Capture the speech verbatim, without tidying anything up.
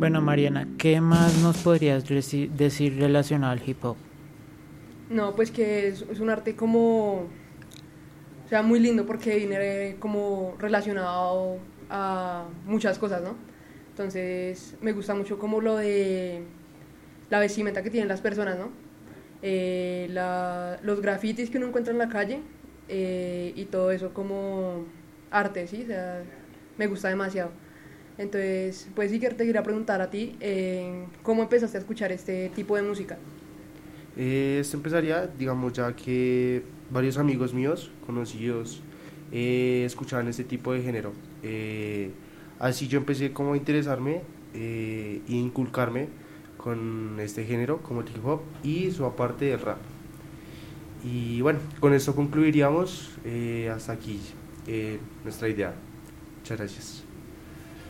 Bueno, Mariana, ¿qué más nos podrías reci- decir relacionado al hip hop? No, pues que es, es un arte como, o sea, muy lindo porque viene como relacionado a muchas cosas, ¿no? Entonces, me gusta mucho como lo de la vestimenta que tienen las personas, ¿no? Eh, la- los grafitis que uno encuentra en la calle eh, y todo eso como arte, ¿sí? O sea, me gusta demasiado. Entonces, pues sí que te quería preguntar a ti, eh, ¿cómo empezaste a escuchar este tipo de música? Eh, esto empezaría, digamos, ya que varios amigos míos, conocidos, eh, escuchaban este tipo de género. Eh, Así yo empecé como a interesarme eh, e inculcarme con este género, como el hip hop y su aparte del rap. Y bueno, con esto concluiríamos eh, hasta aquí eh, nuestra idea. Muchas gracias.